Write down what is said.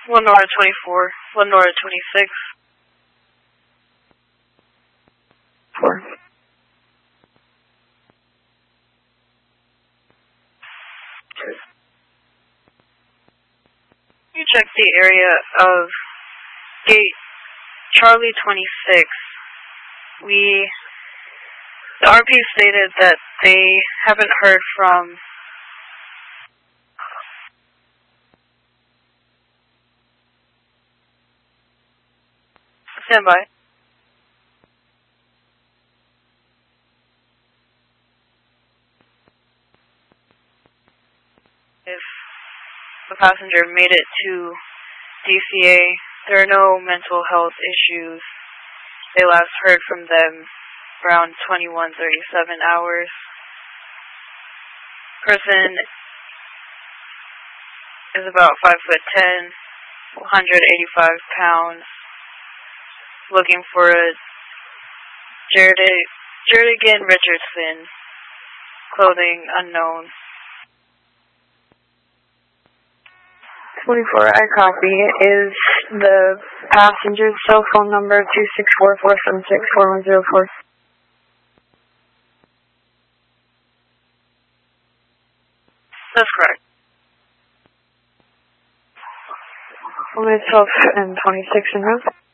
Lenora 24, Lenora 26. 4. You check the area of gate Charlie 26. The RP stated that they haven't heard from standby. If the passenger made it to DCA, there are no mental health issues. They last heard from them around 21:37 hours. Person is about 5'10", 185 pounds. Looking for a Jerdigan Richardson. Clothing unknown. 24, I copy. Is the passenger's cell phone number 264-476-4104? That's correct. Only 12 and 26 in room.